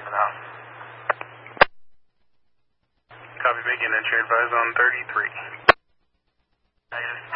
coming out. Copy, begin, and share advise on 33. Negative.